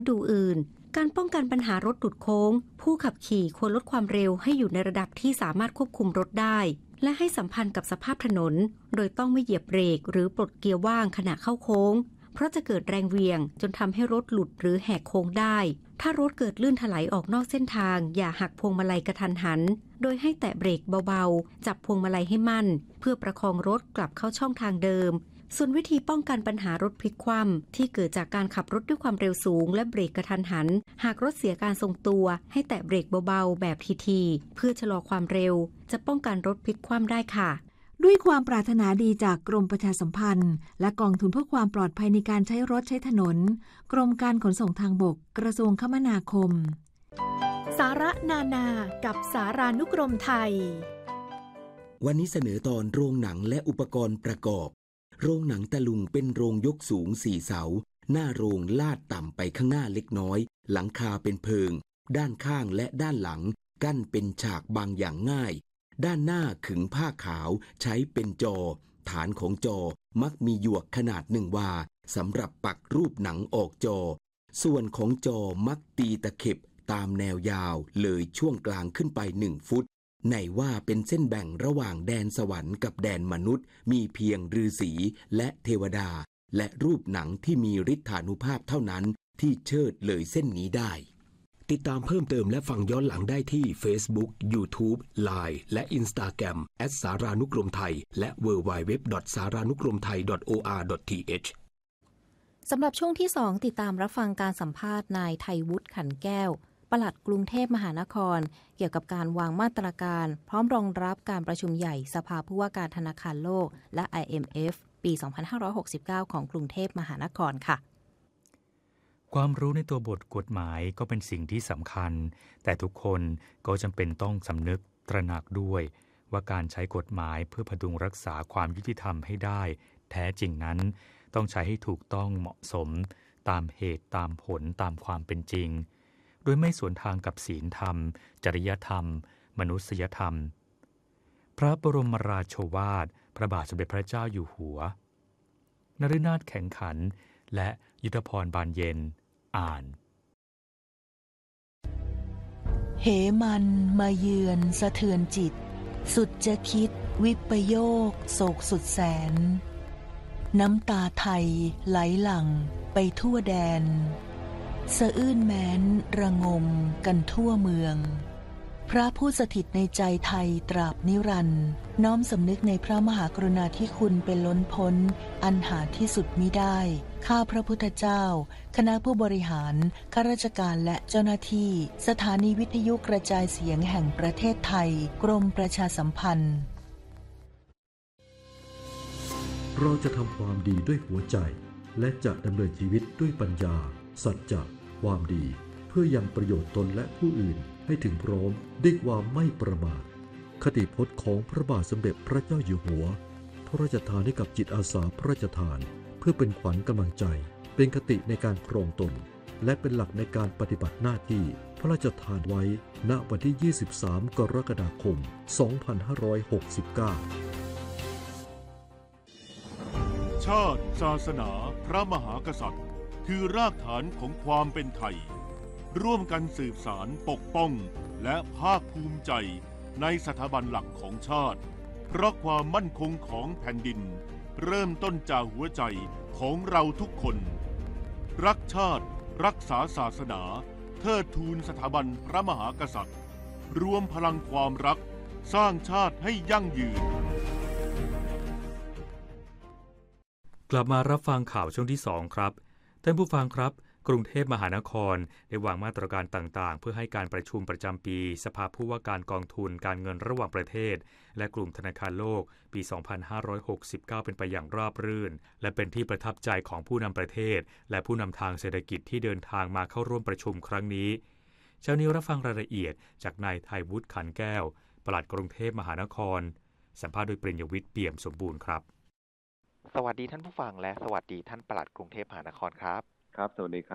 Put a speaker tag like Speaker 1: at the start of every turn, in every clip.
Speaker 1: ดูอื่นการป้องกันปัญหารถหลุดโค้งผู้ขับขี่ควรลดความเร็วให้อยู่ในระดับที่สามารถควบคุมรถได้และให้สัมพันธ์กับสภาพถนนโดยต้องไม่เหยียบเบรกหรือปลดเกียร์ว่างขณะเข้าโค้งเพราะจะเกิดแรงเหวี่ยงจนทำให้รถหลุดหรือแหกโค้งได้ถ้ารถเกิดลื่นถลายออกนอกเส้นทางอย่าหักพวงมาลัยกระทันหันโดยให้แตะเบรกเบาๆจับพวงมาลัยให้มั่นเพื่อประคองรถกลับเข้าช่องทางเดิมส่วนวิธีป้องกันปัญหารถพลิกคว่ำที่เกิดจากการขับรถด้วยความเร็วสูงและเบรกกระทันหันหากรถเสียการทรงตัวให้แตะเบรกเบาๆแบบทีๆเพื่อชะลอความเร็วจะป้องกันรถพลิกคว่ำได้ค่ะ
Speaker 2: ด้วยความปรารถนาดีจากกรมประชาสัมพันธ์และกองทุนเพื่อความปลอดภัยในการใช้รถใช้ถนนกรมการขนส่งทางบกกระทรวงคมนาคม
Speaker 3: สาระนานากับสารานุกรมไทย
Speaker 4: วันนี้เสนอตอนโรงหนังและอุปกรณ์ประกอบโรงหนังตะลุงเป็นโรงยกสูง4 เสาหน้าโรงลาดต่ำไปข้างหน้าเล็กน้อยหลังคาเป็นเพิงด้านข้างและด้านหลังกั้นเป็นฉากบางอย่างง่ายด้านหน้าขึงผ้าขาวใช้เป็นจอฐานของจอมักมีหยวกขนาด1 วาสำหรับปักรูปหนังออกจอส่วนของจอมักตีตะเข็บตามแนวยาวเลยช่วงกลางขึ้นไป1 ฟุตในว่าเป็นเส้นแบ่งระหว่างแดนสวรรค์กับแดนมนุษย์มีเพียงฤาษีและเทวดาและรูปหนังที่มีฤทธานุภาพเท่านั้นที่เชิดเลยเส้นนี้ได้ติดตามเพิ่มเติมและฟังย้อนหลังได้ที่ Facebook, YouTube, Line และ Instagram @saranukromthai และ www.saranukromthai.or.th
Speaker 5: สำหรับช่วงที่ 2 ติดตามรับฟังการสัมภาษณ์นายไทยวุฒิขันแก้วปลัดกรุงเทพมหานครเกี่ยวกับการวางมาตรการพร้อมรองรับการประชุมใหญ่สภาผู้ว่าการธนาคารโลกและ IMF ปี 2569 ของกรุงเทพมหานครค่ะ
Speaker 6: ความรู้ในตัวบทกฎหมายก็เป็นสิ่งที่สำคัญแต่ทุกคนก็จำเป็นต้องสำนึกตระหนักด้วยว่าการใช้กฎหมายเพื่อพดุงรักษาความยุติธรรมให้ได้แท้จริงนั้นต้องใช้ให้ถูกต้องเหมาะสมตามเหตุตามผลตามความเป็นจริงโดยไม่สวนทางกับศีลธรรมจริยธรรมมนุษยธรรมพระบรมราโชวาทพระบาทสมเด็จพระเจ้าอยู่หัวนฤนาถแข็งขันและยุทธพรบานเย็นอ่าน
Speaker 7: เหมันมาเยือนสะเทือนจิตสุดจะคิดวิปโยคโศกสุดแสนน้ำตาไทยไหลหลั่งไปทั่วแดนสะอื้นแม้นระงมกันทั่วเมืองพระผู้สถิตในใจไทยตราบนิรันดร์น้อมสำนึกในพระมหากรุณาธิคุณเป็นล้นพ้นอันหาที่สุดมิได้ข้าพระพุทธเจ้าคณะผู้บริหารข้าราชการและเจ้าหน้าที่สถานีวิทยุกระจายเสียงแห่งประเทศไทยกรมประชาสัมพันธ์
Speaker 8: เราจะทำความดีด้วยหัวใจและจะดำเนินชีวิตด้วยปัญญาสัจจะความดีเพื่อยังประโยชน์ตนและผู้อื่นให้ถึงพร้อมด้วยความไม่ประมาทคติพจน์ของพระบาทสมเด็จพระเจ้าอยู่หัวพระราชทานให้กับจิตอาสาพระราชทานเพื่อเป็นขวัญกำลังใจเป็นคติในการครองตนและเป็นหลักในการปฏิบัติหน้าที่พระราชทานไว้ณวันที่ 23 กรกฎาคม 2569
Speaker 9: ชาติศาสนาพระมหากษัตริย์คือรากฐานของความเป็นไทยร่วมกันสืบสานปกป้องและภาคภูมิใจในสถาบันหลักของชาติเพราะความมั่นคงของแผ่นดินเริ่มต้นจากหัวใจของเราทุกคนรักชาติรักษาศาสนาเทิดทูนสถาบันพระมหากษัตริย์รวมพลังความรักสร้างชาติให้ยั่งยืน
Speaker 6: กลับมารับฟังข่าวช่วงที่ 2 ครับท่านผู้ฟังครับกรุงเทพมหานครได้วางมาตรการต่างๆเพื่อให้การประชุมประจำปีสภาผู้ว่าการกองทุนการเงินระหว่างประเทศและกลุ่มธนาคารโลกปี 2569 เป็นไปอย่างราบรื่นและเป็นที่ประทับใจของผู้นำประเทศและผู้นำทางเศรษฐกิจที่เดินทางมาเข้าร่วมประชุมครั้งนี้เช้านี้รับฟังรายละเอียดจากนายไทยวุฒิขันแก้วปลัดกรุงเทพมหานครสัมภาษณ์โดยปริญญวิทย์เปี่ยมสมบูรณ์ครับ
Speaker 10: สวัสดีท่านผู้ฟังและสวัสดีท่านปลัดกรุงเทพมหานครครับ
Speaker 11: ครับสวัสดีครับ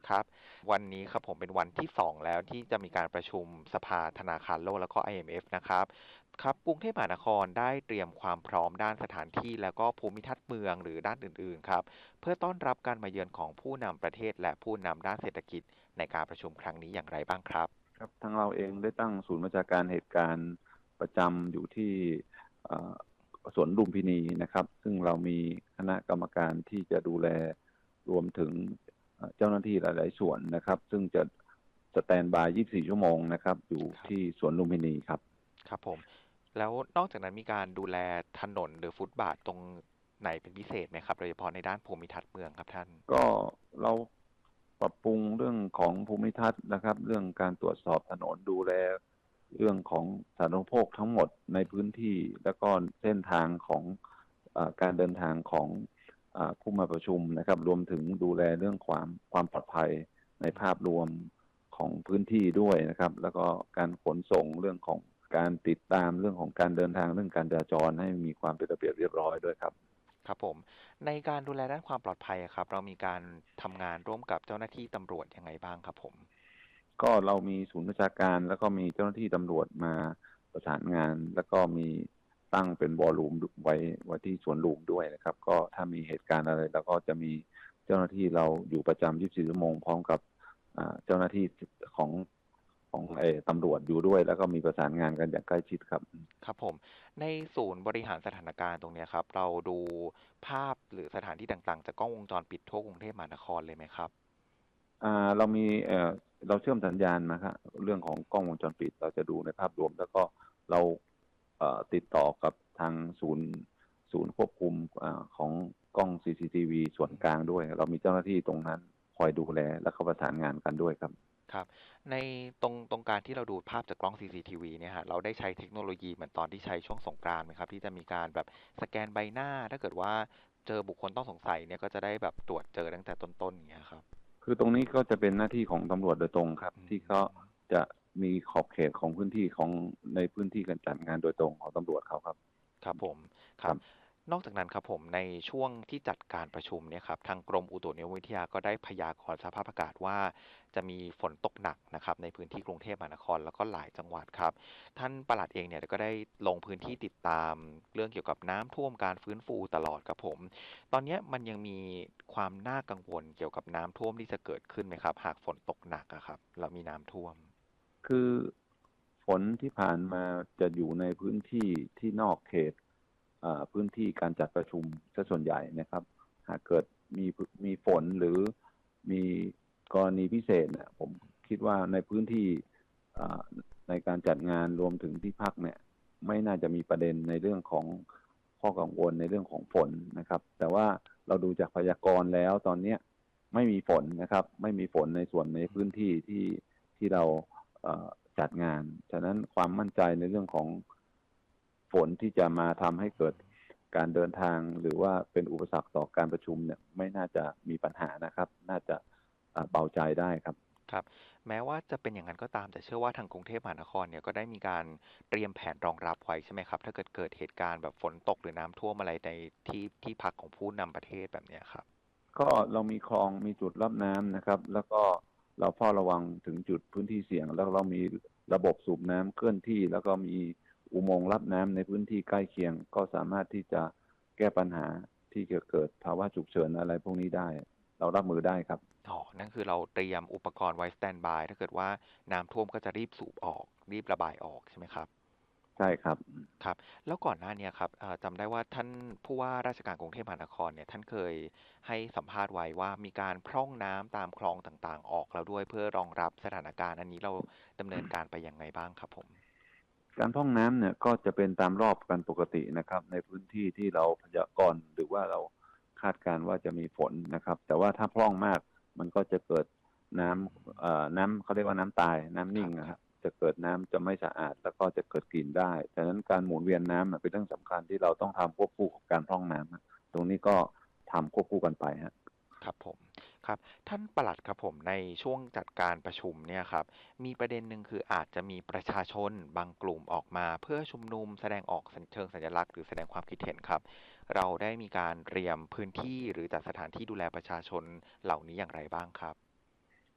Speaker 10: ครับวันนี้ครับผมเป็นวันที่2แล้วที่จะมีการประชุมสภาธนาคารโลกแล้วก็ IMF นะครับครับกรุงเทพมหานครได้เตรียมความพร้อมด้านสถานที่แล้วก็ภูมิทัศน์เมืองหรือด้านอื่นๆครับเพื่อต้อนรับการมาเยือนของผู้นำประเทศและผู้นำด้านเศรษฐกิจในการประชุมครั้งนี้อย่างไรบ้างครับ
Speaker 11: ครับทางเราเองได้ตั้งศูนย์บัญชาการเหตุการณ์ประจำอยู่ที่สวนลุมพินีนะครับซึ่งเรามีคณะกรรมการที่จะดูแลรวมถึงเจ้าหน้าที่หลายๆส่วนนะครับซึ่งจะสแตนด์บาย24 ชั่วโมงนะครับอยู่ที่สวนลุมพินีครับ
Speaker 10: ครับผมแล้วนอกจากนั้นมีการดูแลถนนหรือฟุตบาทตรงไหนเป็นพิเศษไหมครับโดยเฉพาะในด้านภูมิทัศน์เมืองครับท่าน
Speaker 11: ก็เราปรับปรุงเรื่องของภูมิทัศน์นะครับเรื่องการตรวจสอบถนนดูแลเรื่องของสาธารณูปโภคทั้งหมดในพื้นที่แล้วก็เส้นทางของการเดินทางของผู้มาประชุมนะครับรวมถึงดูแลเรื่องความปลอดภัยในภาพรวมของพื้นที่ด้วยนะครับแล้วก็การขนส่งเรื่องของการติดตามเรื่องของการเดินทางเรื่องการจราจรให้มีความเป็นระเบียบเรียบร้อยด้วยครับ
Speaker 10: ครับผมในการดูแลด้านความปลอดภัยครับเรามีการทำงานร่วมกับเจ้าหน้าที่ตำรวจยังไงบ้างครับผม
Speaker 11: ก็เรามีศูนย์บัญชาการแล้วก็มีเจ้าหน้าที่ตำรวจมาประสานงานแล้วก็มีตั้งเป็นวอลลุ่มไว้ที่สวนลุมด้วยนะครับก็ถ้ามีเหตุการณ์อะไรแล้วก็จะมีเจ้าหน้าที่เราอยู่ประจำ24 ชั่วโมงพร้อมกับเจ้าหน้าที่ของตำรวจอยู่ด้วยแล้วก็มีประสานงานกันอย่างใกล้ชิดครับ
Speaker 10: ครับผมในศูนย์บริหารสถานการณ์ตรงนี้ครับเราดูภาพหรือสถานที่ต่างๆจากกล้องวงจรปิดทั่วกรุงเทพมหานครเลยไหมครับ
Speaker 11: เรามีเราเชื่อมสัญญาณมาครับเรื่องของกล้องวงจรปิดเราจะดูในภาพรวมแล้วก็เราติดต่อกับทางศูนย์ควบคุมของกล้อง CCTV ส่วนกลางด้วยเรามีเจ้าหน้าที่ตรงนั้นคอยดูแลและเขาประสานงานกันด้วยครับ
Speaker 10: ครับในตรงการที่เราดูภาพจากกล้อง CCTV เนี่ยฮะเราได้ใช้เทคโนโลยีเหมือนตอนที่ใช้ช่วงสงกรานต์ไหมครับที่จะมีการแบบสแกนใบหน้าถ้าเกิดว่าเจอบุคคลต้องสงสัยเนี่ยก็จะได้แบบตรวจเจอตั้งแต่ต้นๆอย่างเงี้ยครับ
Speaker 11: คือตรงนี้ก็จะเป็นหน้าที่ของตำรวจโดยตรงครับที่เขาจะมีขอบเขตของพื้นที่ของในพื้นที่การจัดงานโดยตรงของตำรวจเขาครับ
Speaker 10: ครับผมครับนอกจากนั้นครับผมในช่วงที่จัดการประชุมเนี่ยครับทางกรมอุตุนิยมวิทยาก็ได้พยากรณ์สภาพอากาศว่าจะมีฝนตกหนักนะครับในพื้นที่กรุงเทพมหานครแล้วก็หลายจังหวัดครับท่านปลัดเองเนี่ยก็ได้ลงพื้นที่ติดตามเรื่องเกี่ยวกับน้ำท่วมการฟื้นฟูตลอดครับผมตอนนี้มันยังมีความน่ากังวลเกี่ยวกับน้ำท่วมที่จะเกิดขึ้นไหมครับหากฝนตกหนักครับแล้วมีน้ำท่วม
Speaker 11: คือฝนที่ผ่านมาจะอยู่ในพื้นที่ที่นอกเขตพื้นที่การจัดประชุมซะส่วนใหญ่นะครับหากเกิดมีฝนหรือมีกรณีพิเศษเนี่ยผมคิดว่าในพื้นที่ในการจัดงานรวมถึงที่พักเนี่ยไม่น่าจะมีประเด็นในเรื่องของข้อกังวลในเรื่องของฝนนะครับแต่ว่าเราดูจากพยากรณ์แล้วตอนนี้ไม่มีฝนนะครับไม่มีฝนในส่วนในพื้นที่ที่เราจัดงานฉะนั้นความมั่นใจในเรื่องของฝนที่จะมาทำให้เกิดการเดินทางหรือว่าเป็นอุปสรรคต่อการประชุมเนี่ยไม่น่าจะมีปัญหานะครับน่าจะเบาใจได้ครับ
Speaker 10: ครับแม้ว่าจะเป็นอย่างนั้นก็ตามแต่เชื่อว่าทางกรุงเทพมหานครเนี่ยก็ได้มีการเตรียมแผนรองรับไว้ใช่ไหมครับถ้าเกิดเหตุการณ์แบบฝนตกหรือน้ำท่วมอะไรในที่พักของผู้นำประเทศแบบนี้ครับ
Speaker 11: ก็เรามีคลองมีจุดรับน้ำนะครับแล้วก็เราเฝ้าระวังถึงจุดพื้นที่เสี่ยงแล้วเรามีระบบสูบน้ำเคลื่อนที่แล้วก็มีอุโมงค์รับน้ำในพื้นที่ใกล้เคียงก็สามารถที่จะแก้ปัญหาที่จะเกิดภาวะฉุกเฉินอะไรพวกนี้ได้เรารับมือได้ครับ
Speaker 10: นั่นคือเราเตรียมอุปกรณ์ไว้สแตนด์บายถ้าเกิดว่าน้ำท่วมก็จะรีบสูบออกรีบระบายออกใช่ไหมครับ
Speaker 11: ใช่ครับ
Speaker 10: ครับแล้วก่อนหน้านี้ครับจำได้ว่าท่านผู้ว่าราชการกรุงเทพมหานครเนี่ยท่านเคยให้สัมภาษณ์ไว้ว่ามีการพร่องน้ำตามคลองต่างๆออกแล้วด้วยเพื่อรองรับสถานการณ์อันนี้เราดำเนินการไปยังไงบ้างครับผม
Speaker 11: การพร่องน้ำเนี่ยก็จะเป็นตามรอบกันปกตินะครับในพื้นที่ที่เราพยากรณ์หรือว่าเราคาดการณ์ว่าจะมีฝนนะครับแต่ว่าถ้าพร่องมากมันก็จะเกิดน้ำเขาเรียกว่าน้ำตายน้ำนิ่งนะครับจะเกิดน้ำจะไม่สะอาดแล้วก็จะเกิดกลิ่นได้ฉะนั้นการหมุนเวียนน้ำเป็นเรื่องสำคัญที่เราต้องทำควบคู่กับการพร่องน้ำตรงนี้ก็ทำควบคู่กันไป
Speaker 10: ครับผมครับท่านปลัดครับผมในช่วงจัดการประชุมเนี่ยครับมีประเด็นหนึ่งคืออาจจะมีประชาชนบางกลุ่มออกมาเพื่อชุมนุมแสดงออกเชิงสัญลักษณ์หรือแสดงความคิดเห็นครับเราได้มีการเตรียมพื้นที่หรือจัดสถานที่ดูแลประชาชนเหล่านี้อย่างไรบ้างครับ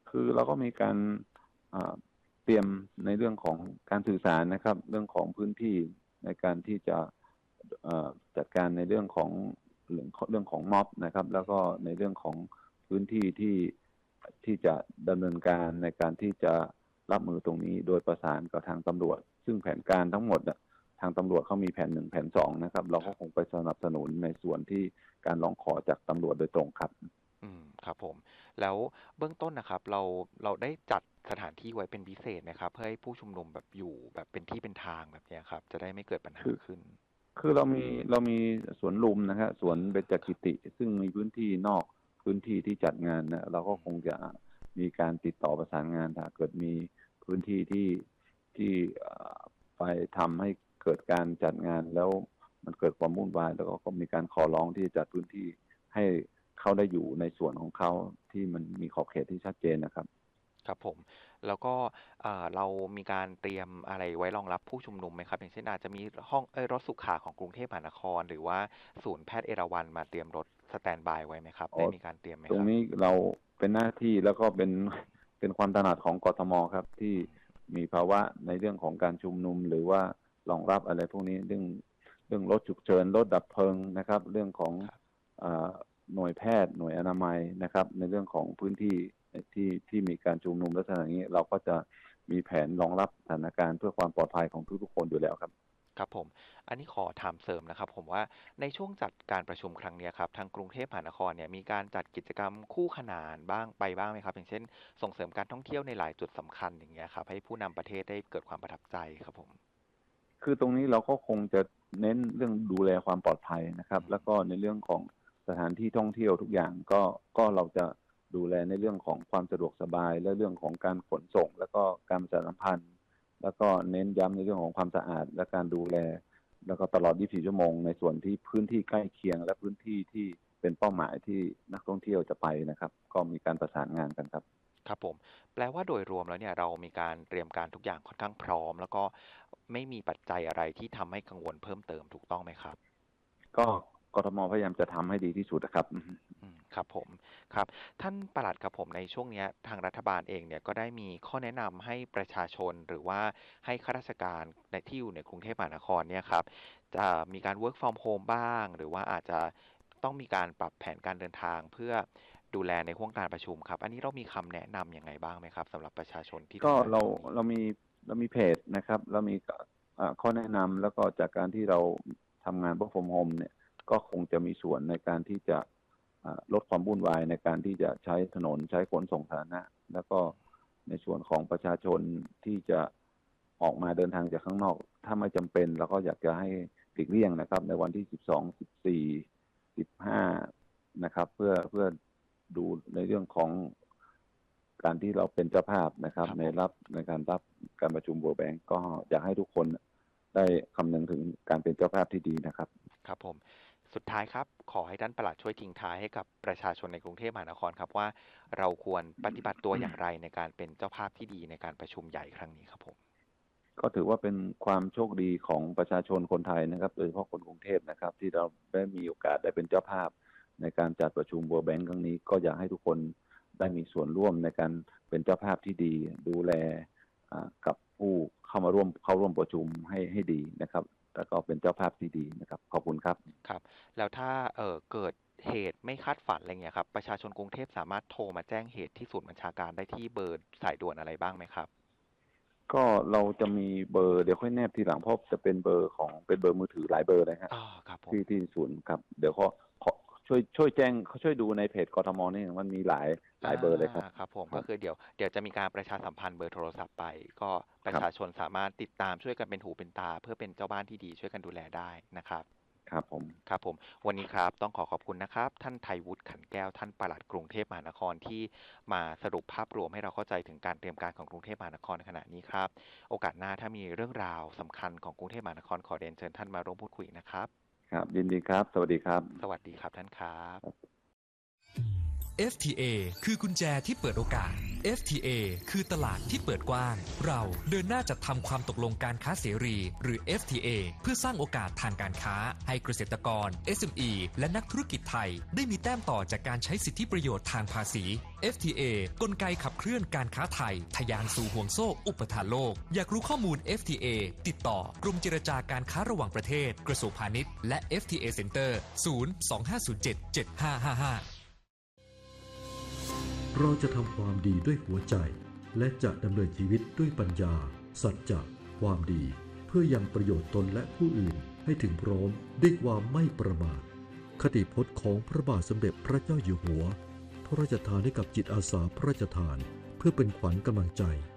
Speaker 11: คือเราก็มีการเตรียมในเรื่องของการสื่อสารนะครับ เรื่องของพื้นที่ในการที่จะจัดการในเรื่องของม็อบนะครับ แล้วก็ในเรื่องของพื้นที่ที่จะดำเนินการในการที่จะรับมือตรงนี้โดยประสานกับทางตำรวจซึ่งแผนการทั้งหมดทางตำรวจเขามีแผน1แผน2นะครับเราก็คงไปสนับสนุนในส่วนที่การร้องขอจากตำรวจโดยตรงครับ
Speaker 10: ครับผมแล้วเบื้องต้นนะครับเราได้จัดสถานที่ไว้เป็นพิเศษนะครับเพื่อให้ผู้ชุมนุมแบบอยู่แบบเป็นที่เป็นทางแบบนี้ครับจะได้ไม่เกิดปัญหาขึ้น
Speaker 11: คือเรามีสวนลุมนะครับสวนเบญจกิติซึ่งมีพื้นที่นอกพื้นที่ที่จัดงานนะเราก็คงจะมีการติดต่อประสานงานถ้าเกิดมีพื้นที่ที่ไปทำให้เกิดการจัดงานแล้วมันเกิดความวุ่นวายแล้วก็มีการขอร้องที่จะจัดพื้นที่ให้เขาได้อยู่ในส่วนของเขาที่มันมีขอบเขตที่ชัดเจนนะครับ
Speaker 10: ครับผมแล้วก็เรามีการเตรียมอะไรไว้รองรับผู้ชุมนุมไหมครับอย่างเช่นอาจจะมีห้องรถสุขาของกรุงเทพมหานครหรือว่าศูนย์แพทย์เอราวัณมาเตรียมรถสแตนด์บายไว้ไหมครับได้มีการเตรียมไหมครับ
Speaker 11: ตรงนี้เราเป็นหน้าที่แล้วก็เป็นความถนัดของกทมครับที่มีภาวะในเรื่องของการชุมนุมหรือว่ารองรับอะไรพวกนี้เรื่องรถฉุกเฉินรถดับเพลิงนะครับเรื่องของหน่วยแพทย์หน่วยอนามัยนะครับในเรื่องของพื้นที่ที่มีการชุมนุมลักษณะนี้เราก็จะมีแผนรองรับสถานการณ์เพื่อความปลอดภัยของทุกๆคนอยู่แล้วครับ
Speaker 10: ครับผมอันนี้ขอถามเสริมนะครับผมว่าในช่วงจัดการประชุมครั้งนี้ครับทางกรุงเทพมหานครเนี่ยมีการจัดกิจกรรมคู่ขนานบ้างไหมครับอย่างเช่นส่งเสริมการท่องเที่ยวในหลายจุดสำคัญอย่างเงี้ยครับให้ผู้นำประเทศได้เกิดความประทับใจครับผม
Speaker 11: คือตรงนี้เราก็คงจะเน้นเรื่องดูแลความปลอดภัยนะครับแล้วก็ในเรื่องของสถานที่ท่องเที่ยวทุกอย่างก็เราจะดูแลในเรื่องของความสะดวกสบายและเรื่องของการขนส่งแล้วก็การประชาสัมพันธ์แล้วก็เน้นย้ำในเรื่องของความสะอาดและการดูแลแล้วก็ตลอด 24 ชั่วโมงในส่วนที่พื้นที่ใกล้เคียงและพื้นที่ที่เป็นเป้าหมายที่นักท่องเที่ยวจะไปนะครับก็มีการประสานงานกันครับ
Speaker 10: ครับผมแปลว่าโดยรวมแล้วเนี่ยเรามีการเตรียมการทุกอย่างค่อนข้างพร้อมแล้วก็ไม่มีปัจจัยอะไรที่ทำให้กังวลเพิ่มเติมถูกต้องไหมครับ
Speaker 11: ก็กทมพยายามจะทำให้ดีที่สุดนะครับ
Speaker 10: ครับผมครับท่านปลัดครับผมในช่วงนี้ทางรัฐบาลเองเนี่ยก็ได้มีข้อแนะนำให้ประชาชนหรือว่าให้ข้าราชการในที่อยู่ในกรุงเทพมหานครเนี่ยครับจะมีการ work from home บ้างหรือว่าอาจจะต้องมีการปรับแผนการเดินทางเพื่อดูแลในห้วงการประชุมครับอันนี้เรามีคำแนะนำยังไงบ้างไหมครับสำหรับประชาชนที่
Speaker 11: ก็เรามีเพจนะครับเรามีข้อแนะนำแล้วก็จากการที่เราทำงาน work from home เนี่ยก็คงจะมีส่วนในการที่จะลดความวุ่นวายในการที่จะใช้ถนนใช้ขนส่งสาธารณะแล้วก็ในส่วนของประชาชนที่จะออกมาเดินทางจากข้างนอกถ้าไม่จำเป็นเราก็อยากจะให้หลีกเลี่ยงนะครับในวันที่ 12 14 15นะครับเพื่อดูในเรื่องของการที่เราเป็นเจ้าภาพนะครับในการรับการประชุม World Bank ก็อยากให้ทุกคนได้คำนึงถึงการเป็นเจ้าภาพที่ดีนะครับ
Speaker 10: ครับผมสุดท้ายครับขอให้ท่านปลัดช่วยทิ้งท้ายให้กับประชาชนในกรุงเทพมหานครครับว่าเราควรปฏิบัติตัวอย่างไรในการเป็นเจ้าภาพที่ดีในการประชุมใหญ่ครั้งนี้ครับผม
Speaker 11: ก็ถือว่าเป็นความโชคดีของประชาชนคนไทยนะครับโดยเฉพาะคนกรุงเทพนะครับที่เราได้มีโอกาสได้เป็นเจ้าภาพในการจัดประชุม World Bank ครั้งนี้ก็อยากให้ทุกคนได้มีส่วนร่วมในการเป็นเจ้าภาพที่ดีดูแลกับผู้เข้าร่วมประชุมให้ดีนะครับแล้วก็เป็นเจ้าภาพที่ดีนะครับขอบคุณครับ
Speaker 10: ครับแล้วถ้าเกิดเหตุไม่คาดฝันอะไรเงี้ยครับประชาชนกรุงเทพสามารถโทรมาแจ้งเหตุที่ศูนย์บัญชาการได้ที่เบอร์สายด่วนอะไรบ้างไหมครับ
Speaker 11: ก็เราจะมีเบอร์เดี๋ยวค่อยแนบทีหลังเพราะจะเป็นเบอร์มือถือหลายเบอร์เลยครับที่ศูนย์ครับเดี๋ยวช่วยแจ้งช่วยดูในเพจกทมนี่มันมีหลายเบอร์เลยครับ
Speaker 10: ครับผมก็คือเดี๋ยวจะมีการประชาสัมพันธ์เบอร์โทรศัพท์ไปก็ประชาชนสามารถติดตามช่วยกันเป็นหูเป็นตาเพื่อเป็นเจ้าบ้านที่ดีช่วยกันดูแลได้นะครับ
Speaker 11: ครับผม
Speaker 10: วันนี้ครับต้องขอบคุณนะครับท่านไทยวุฒิขันแก้วท่านปลัดกรุงเทพมหานครที่มาสรุปภาพรวมให้เราเข้าใจถึงการเตรียมการของกรุงเทพมหานครในขณะนี้ครับโอกาสหน้าถ้ามีเรื่องราวสำคัญของกรุงเทพมหานครขอเรียนเชิญท่านมาร่วมพูดคุยนะครับ
Speaker 11: ครับยินดีครับสวัสดีครับ
Speaker 10: สวัสดีครับท่านครับ
Speaker 12: FTA คือกุญแจที่เปิดโอกาส FTA คือตลาดที่เปิดกว้างเราเดินหน้าจัดทำความตกลงการค้าเสรีหรือ FTA เพื่อสร้างโอกาสทางการค้าให้เกษตรกร SME และนักธุรกิจไทยได้มีแต้มต่อจากการใช้สิทธิประโยชน์ทางภาษี FTA กลไกขับเคลื่อนการค้าไทยทะยานสู่ห่วงโซ่อุปทานโลกอยากรู้ข้อมูล FTA ติดต่อกรมเจรจาการค้าระหว่างประเทศกระทรวงพาณิชย์และ FTA Center 025077555
Speaker 8: เราจะทำความดีด้วยหัวใจและจะดำเนินชีวิตด้วยปัญญาสัจจะความดีเพื่อยังประโยชน์ตนและผู้อื่นให้ถึงพร้อมด้วยความไม่ประมาทคติพจน์ของพระบาทสมเด็จพระเจ้าอยู่หัวพระราชทานให้กับจิตอาสาพระราชทานเพื่อเป็นขวัญกำลังใจ